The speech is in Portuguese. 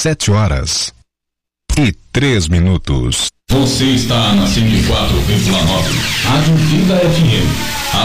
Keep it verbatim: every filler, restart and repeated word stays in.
sete horas e três minutos. Você está na cento e quatro vírgula nove, Rádio Vida F M.